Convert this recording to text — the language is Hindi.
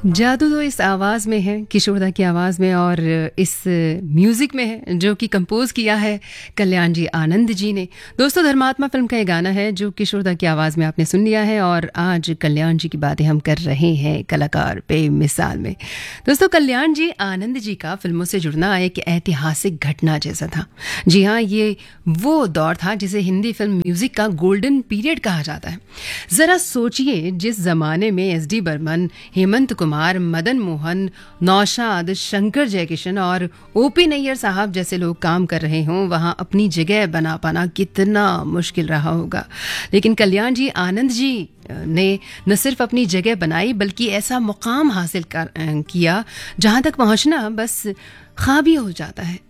जादू तो इस आवाज़ में है, किशोरदा की आवाज़ में, और इस म्यूज़िक में है जो कि कंपोज़ किया है कल्याण जी आनंद जी ने। दोस्तों, धर्मात्मा फिल्म का ये गाना है जो किशोरदा की आवाज़ में आपने सुन लिया है, और आज कल्याण जी की बातें हम कर रहे हैं कलाकार पे मिसाल में। दोस्तों, कल्याण जी आनंद जी का फिल्मों से जुड़ना एक ऐतिहासिक घटना जैसा था। जी हाँ, ये वो दौर था जिसे हिंदी फिल्म म्यूज़िक का गोल्डन पीरियड कहा जाता है। ज़रा सोचिए, जिस ज़माने में एस.डी. बर्मन, हेमंत कुमार, मदन मोहन, नौशाद, शंकर जयकिशन और ओपी नैयर साहब जैसे लोग काम कर रहे हों, वहाँ अपनी जगह बना पाना कितना मुश्किल रहा होगा। लेकिन कल्याण जी आनंद जी ने न सिर्फ अपनी जगह बनाई, बल्कि ऐसा मुकाम हासिल किया जहाँ तक पहुँचना बस ख्वाब ही हो जाता है।